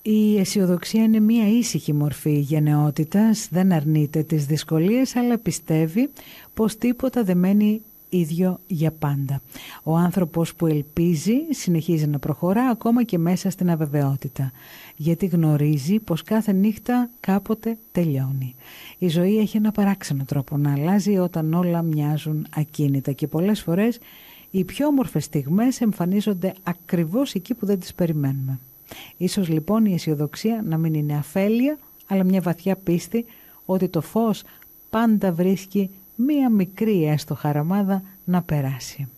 Η αισιοδοξία είναι μία ήσυχη μορφή γενναιότητας, δεν αρνείται τις δυσκολίες, αλλά πιστεύει πως τίποτα δεν μένει ίδιο για πάντα. Ο άνθρωπος που ελπίζει συνεχίζει να προχωρά ακόμα και μέσα στην αβεβαιότητα, γιατί γνωρίζει πως κάθε νύχτα κάποτε τελειώνει. Η ζωή έχει ένα παράξενο τρόπο να αλλάζει όταν όλα μοιάζουν ακίνητα και πολλές φορές οι πιο όμορφες στιγμές εμφανίζονται ακριβώς εκεί που δεν τις περιμένουμε. Ίσως λοιπόν η αισιοδοξία να μην είναι αφέλεια, αλλά μια βαθιά πίστη ότι το φως πάντα βρίσκει μία μικρή έστω χαραμάδα να περάσει.